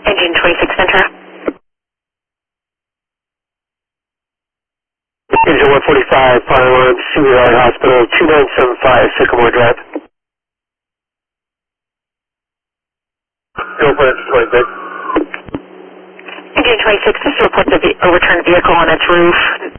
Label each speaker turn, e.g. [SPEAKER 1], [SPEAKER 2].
[SPEAKER 1] Engine 26 Centra.
[SPEAKER 2] Engine 145, fire alarm, CVR Hospital, 2975 Sycamore Drive. Go for Engine 26.
[SPEAKER 1] Engine 26, this is a report of a overturned vehicle on its roof.